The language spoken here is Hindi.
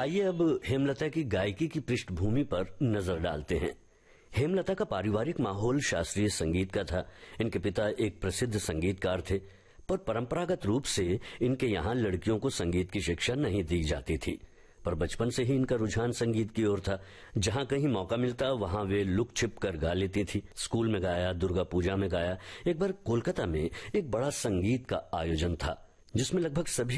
आइए अब हेमलता की गायकी की पृष्ठभूमि पर नजर डालते हैं। हेमलता का पारिवारिक माहौल शास्त्रीय संगीत का था। इनके पिता एक प्रसिद्ध संगीतकार थे, पर परंपरागत रूप से इनके यहाँ लड़कियों को संगीत की शिक्षा नहीं दी जाती थी। पर बचपन से ही इनका रुझान संगीत की ओर था। जहां कहीं मौका मिलता वहां वे लुक छिप कर गा लेती थी। स्कूल में गाया, दुर्गा पूजा में गाया। एक बार कोलकाता में एक बड़ा संगीत का आयोजन था जिसमें लगभग सभी